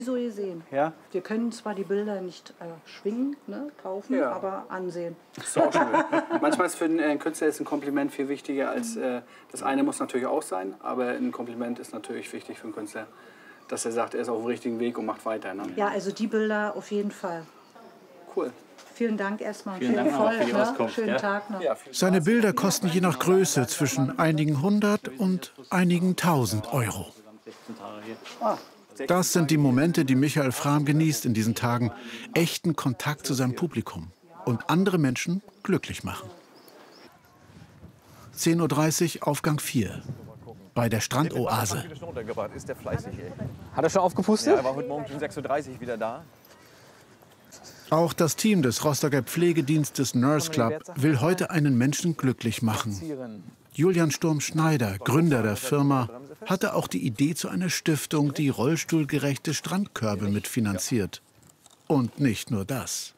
So gesehen. Ja? Wir können zwar die Bilder nicht schwingen, ne, kaufen, Ja. aber ansehen. Ist auch schön. Manchmal ist für einen Künstler ein Kompliment viel wichtiger als das eine muss natürlich auch sein, aber ein Kompliment ist natürlich wichtig für einen Künstler, dass er sagt, er ist auf dem richtigen Weg und macht weiter. Ne? Ja, also die Bilder auf jeden Fall. Cool. Vielen Dank erstmal. Vielen Dank auch für die Auskunft, Schönen ja. Tag noch. Ja, Seine Bilder kosten je nach Größe zwischen einigen 100 und einigen 1000 Euro. Das sind die Momente, die Michael Frahm genießt in diesen Tagen. Echten Kontakt zu seinem Publikum und andere Menschen glücklich machen. 10:30 Uhr, Aufgang 4. Bei der Strandoase. Ist der fleißig, ey. Hat er schon aufgepustet? Ja, er war heute Morgen schon 6:30 Uhr wieder da. Auch das Team des Rostocker Pflegedienstes Nurse Club will heute einen Menschen glücklich machen. Julian Sturm-Schneider, Gründer der Firma, hatte auch die Idee zu einer Stiftung, die rollstuhlgerechte Strandkörbe mitfinanziert. Und nicht nur das.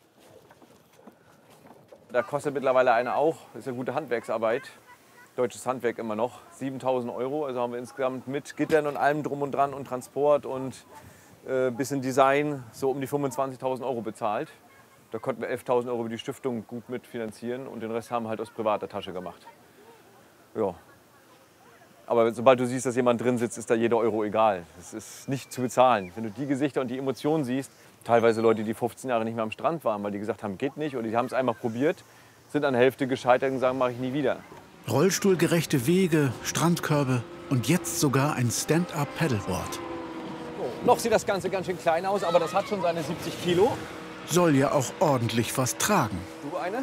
Da kostet mittlerweile eine auch, das ist ja gute Handwerksarbeit, deutsches Handwerk immer noch, 7.000 Euro. Also haben wir insgesamt mit Gittern und allem drum und dran und Transport und bisschen Design so um die 25.000 Euro bezahlt. Da konnten wir 11.000 Euro über die Stiftung gut mitfinanzieren und den Rest haben wir halt aus privater Tasche gemacht. Ja. Aber sobald du siehst, dass jemand drin sitzt, ist da jeder Euro egal. Das ist nicht zu bezahlen. Wenn du die Gesichter und die Emotionen siehst, teilweise Leute, die 15 Jahre nicht mehr am Strand waren, weil die gesagt haben, geht nicht, oder die haben es einmal probiert, sind an der Hälfte gescheitert und sagen, mache ich nie wieder. Rollstuhlgerechte Wege, Strandkörbe und jetzt sogar ein Stand-up-Paddleboard. Noch sieht das Ganze ganz schön klein aus, aber das hat schon seine 70 Kilo. Soll ja auch ordentlich was tragen. Du eine?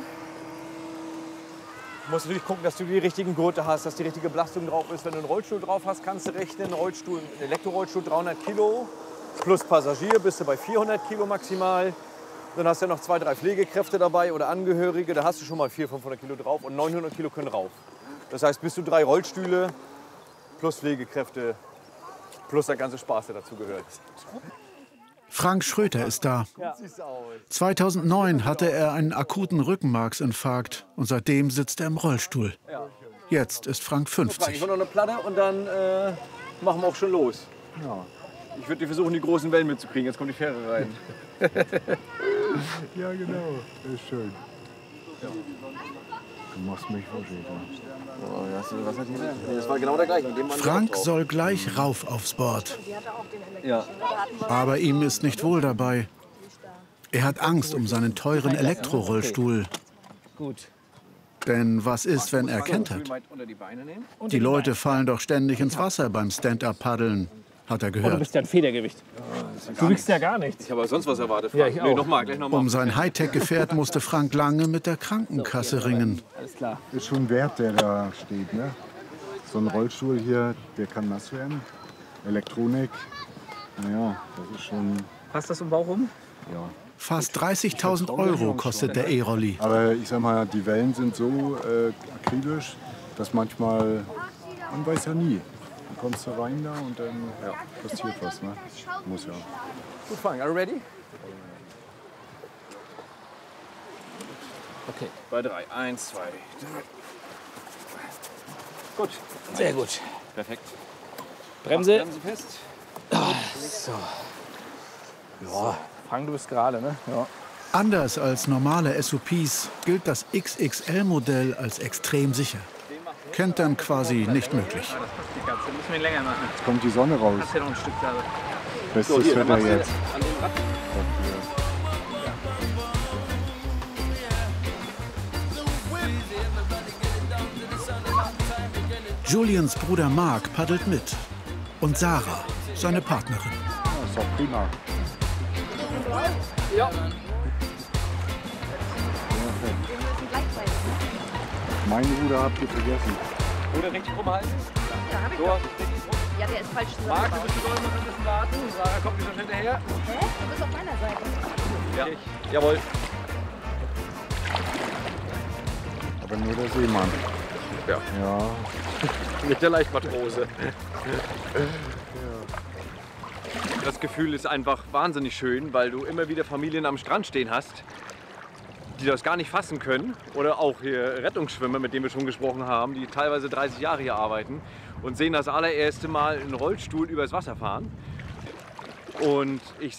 Du musst natürlich gucken, dass du die richtigen Gurte hast, dass die richtige Belastung drauf ist. Wenn du einen Rollstuhl drauf hast, kannst du rechnen. Ein Elektrorollstuhl 300 Kilo plus Passagier bist du bei 400 Kilo maximal. Dann hast du ja noch 2, 3 Pflegekräfte dabei oder Angehörige. Da hast du schon mal 400, 500 Kilo drauf und 900 Kilo können rauf. Das heißt, bis zu 3 Rollstühle plus Pflegekräfte plus der ganze Spaß, der dazu gehört. Frank Schröter ist da. 2009 hatte er einen akuten Rückenmarksinfarkt und seitdem sitzt er im Rollstuhl. Jetzt ist Frank Ich 50. will noch eine Platte und dann machen wir auch schon los. Ja. Ich würde versuchen, die großen Wellen mitzukriegen. Jetzt kommt die Fähre rein. Ja, genau. Das ist schön. Du machst mich verstehen. Oh, was hat die? Das war genau der gleiche. Frank soll gleich rauf aufs Board. Ja. Aber ihm ist nicht wohl dabei. Er hat Angst um seinen teuren Elektrorollstuhl. Gut. Denn was ist, wenn er kentert? Die Leute fallen doch ständig ins Wasser beim Stand-up-Paddeln, hat er Oh, du gehört. bist ja ein Federgewicht. Du wiegst ja gar nichts. Ich habe aber sonst was erwartet. Ja, ich auch. Nee, nochmal, gleich nochmal. Um sein Hightech-Gefährt musste Frank lange mit der Krankenkasse ringen. Alles klar. Ist schon wert, der da steht. Ne? So ein Rollstuhl hier, der kann nass werden. Elektronik. Naja, das ist schon. Passt das um Bauch rum? Ja. Fast 30.000 Euro kostet der E-Rolli. Aber ich sag mal, die Wellen sind so akribisch, dass manchmal. Man weiß ja nie. Dann kommst du rein da und dann passiert was. Ne? Muss ja. Gut fangen. Are you ready? Okay. Bei 3. 1, 2, 3. Gut. Sehr gut. Perfekt. Bremse. Bremse fest. So. Ja, Frank, du bist gerade, ne? Ja. Anders als normale SUPs gilt das XXL-Modell als extrem sicher. Kentern quasi nicht möglich. Das passt die Katze. Müssen wir länger machen. Jetzt kommt die Sonne raus. Hast ja noch ein Stück da. Bestes Wetter jetzt. An dem Rad. Julians Bruder Mark paddelt mit. Und Sarah, seine Partnerin. Ja, ist doch prima. Ja. Mein Ruder habt ihr vergessen. Oder richtig rumhalten. Ja, hab ich So doch. hast du es richtig rum. Ja, der ist falsch Marc, du zusammengebaut. bist noch ein bisschen warten. Sarah kommt schon hinterher. Hä? Du bist auf meiner Seite. Ja. Jawohl. Aber nur der Seemann. Ja. Ja. Mit der Leichtmatrose. Das Gefühl ist einfach wahnsinnig schön, weil du immer wieder Familien am Strand stehen hast, die das gar nicht fassen können. Oder auch hier Rettungsschwimmer, mit denen wir schon gesprochen haben, die teilweise 30 Jahre hier arbeiten und sehen das allererste Mal einen Rollstuhl übers Wasser fahren. Und ich